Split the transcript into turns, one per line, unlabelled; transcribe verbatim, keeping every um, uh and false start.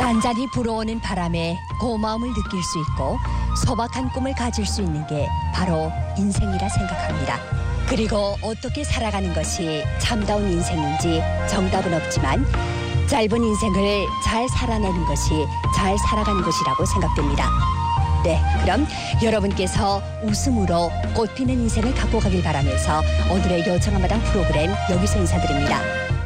잔잔히 불어오는 바람에 고마움을 느낄 수 있고 소박한 꿈을 가질 수 있는 게 바로 인생이라 생각합니다. 그리고 어떻게 살아가는 것이 참다운 인생인지 정답은 없지만 짧은 인생을 잘 살아내는 것이 잘 살아가는 것이라고 생각됩니다. 네, 그럼 여러분께서 웃음으로 꽃피는 인생을 갖고 가길 바라면서 오늘의 요정한 마당 프로그램 여기서 인사드립니다.